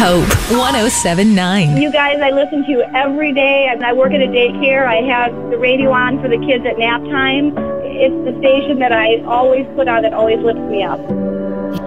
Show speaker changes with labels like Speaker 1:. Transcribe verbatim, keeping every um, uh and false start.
Speaker 1: Hope one oh seven point nine.
Speaker 2: You guys, I listen to you every day. I I work at a daycare. I have the radio on for the kids at nap time. It's the station that I always put on that always lifts me up.